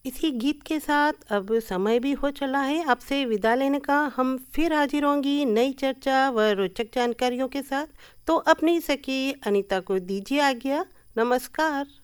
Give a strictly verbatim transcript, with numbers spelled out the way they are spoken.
इसी गीत के साथ अब समय भी हो चला है आपसे विदा लेने का। हम फिर हाजिर होंगी नई चर्चा व रोचक जानकारियों के साथ। तो अपनी सखी अनीता को दीजिए आज्ञा। नमस्कार।